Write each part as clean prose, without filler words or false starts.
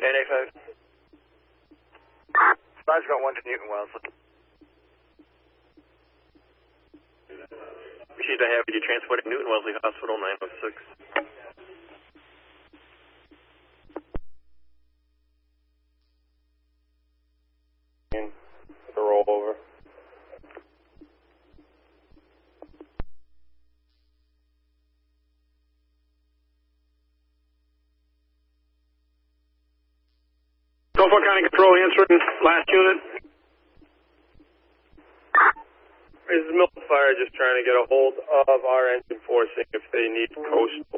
NA5. Five's got 1 to Newton Wellesley. Appreciate I have you transporting Newton Wellesley Hospital 906. The rollover. Norfolk County Control answering last unit. This is Milton Fire just trying to get a hold of our engine forcing if they need coastal.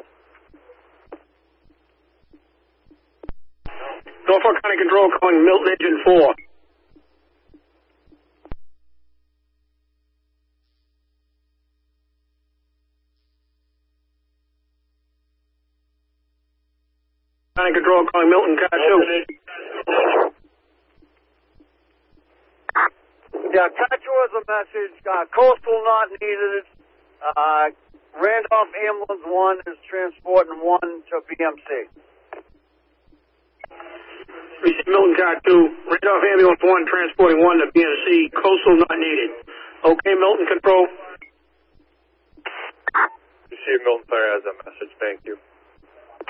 Norfolk County Control calling Milton Engine 4. County Control calling Milton Car 2. Yeah, Car 2 has a message. Coastal not needed. Randolph Ambulance 1 is transporting 1 to BMC. Receive Milton Car 2. Randolph Ambulance 1 transporting 1 to BMC. Coastal not needed. Okay, Milton Control. You see Milton Fire has that message. Thank you.